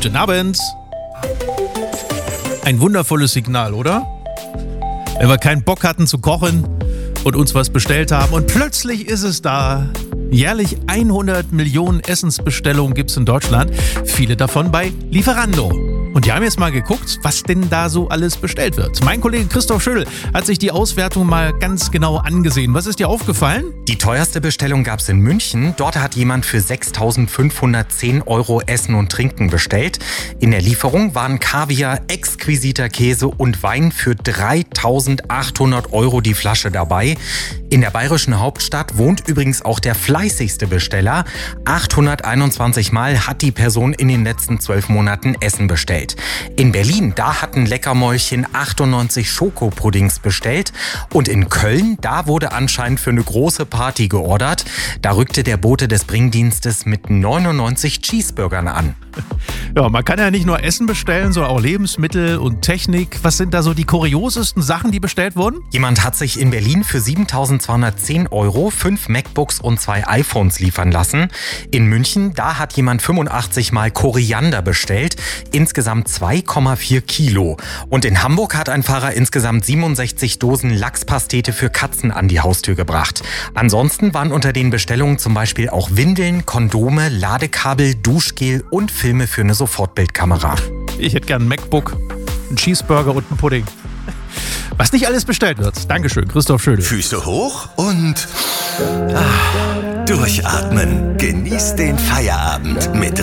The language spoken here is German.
Guten Abend. Ein wundervolles Signal, oder? Wenn wir keinen Bock hatten zu kochen und uns was bestellt haben und plötzlich ist es da. Jährlich 100 Millionen Essensbestellungen gibt es in Deutschland, viele davon bei Lieferando. Und die haben jetzt mal geguckt, was denn da so alles bestellt wird. Mein Kollege Christoph Schödel hat sich die Auswertung mal ganz genau angesehen. Was ist dir aufgefallen? Die teuerste Bestellung gab es in München. Dort hat jemand für 6.510 € Essen und Trinken bestellt. In der Lieferung waren Kaviar, exquisiter Käse und Wein für 3.800 € die Flasche dabei. In der bayerischen Hauptstadt wohnt übrigens auch der fleißigste Besteller. 821 Mal hat die Person in den letzten 12 Monaten Essen bestellt. In Berlin, da hatten Leckermäulchen 98 Schokopuddings bestellt. Und in Köln, da wurde anscheinend für eine große Party geordert. Da rückte der Bote des Bringdienstes mit 99 Cheeseburgern an. Ja, man kann ja nicht nur Essen bestellen, sondern auch Lebensmittel und Technik. Was sind da so die kuriosesten Sachen, die bestellt wurden? Jemand hat sich in Berlin für 7.210 € 5 MacBooks und 2 iPhones liefern lassen. In München, da hat jemand 85 Mal Koriander bestellt, insgesamt 2,4 Kilo. Und in Hamburg hat ein Fahrer insgesamt 67 Dosen Lachspastete für Katzen an die Haustür gebracht. Ansonsten waren unter den Bestellungen zum Beispiel auch Windeln, Kondome, Ladekabel, Duschgel und Filme für eine Sofortbildkamera. Ich hätte gern ein MacBook, einen Cheeseburger und einen Pudding. Was nicht alles bestellt wird. Dankeschön, Christoph Schödel. Füße hoch und durchatmen. Genießt den Feierabend mit